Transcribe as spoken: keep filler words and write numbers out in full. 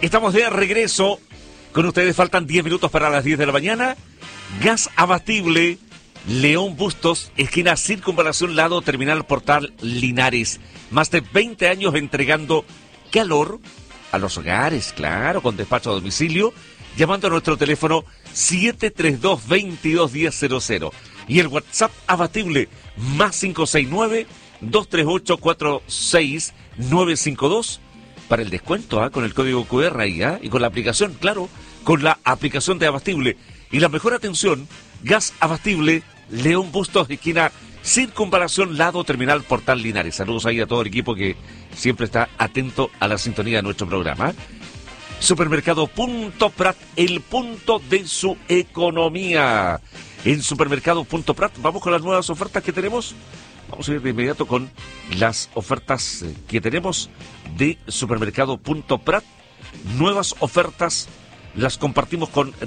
Estamos de regreso con ustedes. Faltan diez minutos para las diez de la mañana. Gas abatible León Bustos, esquina Circunvalación, lado Terminal Portal Linares. Más de veinte años entregando calor a los hogares, claro, con despacho a domicilio, llamando a nuestro teléfono siete tres dos, veintidós diez cero cero. Y el WhatsApp abatible más cinco seis nueve, dos tres ocho, cuatro seis nueve cinco dos para el descuento, ¿eh? Con el código cu erre ahí, ¿eh? Y con la aplicación, claro, con la aplicación de abatible. Y la mejor atención, gas abatible León Bustos, esquina Circunvalación, lado Terminal Portal Linares. Saludos ahí a todo el equipo que siempre está atento a la sintonía de nuestro programa. Supermercado Punto Prat, el punto de su economía. En Supermercado Punto Prat vamos con las nuevas ofertas que tenemos. Vamos a ir de inmediato con las ofertas que tenemos de Supermercado Punto Prat. Nuevas ofertas las compartimos con